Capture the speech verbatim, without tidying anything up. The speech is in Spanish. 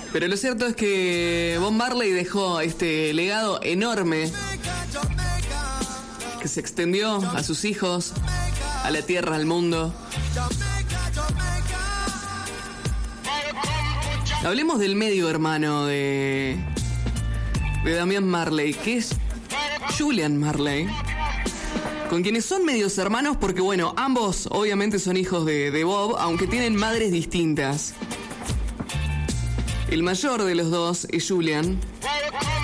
Pero lo cierto es que Bob Marley dejó este legado enorme que se extendió a sus hijos, a la tierra, al mundo. Hablemos del medio hermano de, de Damian Marley, que es Julian Marley, con quienes son medios hermanos porque, bueno, ambos obviamente son hijos de, de Bob, aunque tienen madres distintas. El mayor de los dos es Julian,